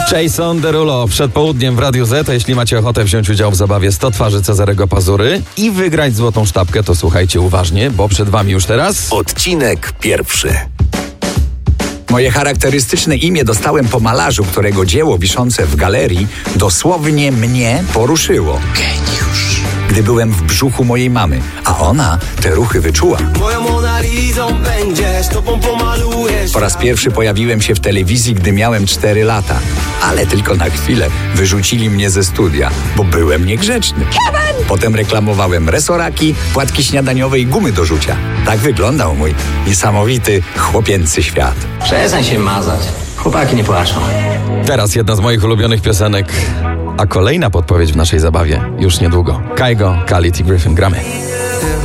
Jason Derulo przed południem w Radiu Z. A jeśli macie ochotę wziąć udział w zabawie 100 twarzy Cezarego Pazury i wygrać złotą sztabkę, to słuchajcie uważnie, bo przed wami już teraz Odcinek pierwszy. Moje charakterystyczne imię dostałem po malarzu, którego dzieło wiszące w galerii dosłownie mnie poruszyło. Geniusz. Gdy byłem w brzuchu mojej mamy, a ona te ruchy wyczuła. Moją Monalizą będziesz, tobą pomalujesz. Po raz pierwszy pojawiłem się w telewizji, gdy miałem 4 lata. Ale tylko na chwilę wyrzucili mnie ze studia, bo byłem niegrzeczny. Potem reklamowałem resoraki, płatki śniadaniowe i gumy do rzucia. Tak wyglądał mój niesamowity, chłopięcy świat. Przestań się mazać. Chłopaki nie płaczą. teraz jedna z moich ulubionych piosenek, a kolejna podpowiedź w naszej zabawie już niedługo. Kygo, Khalid i Griffin, gramy.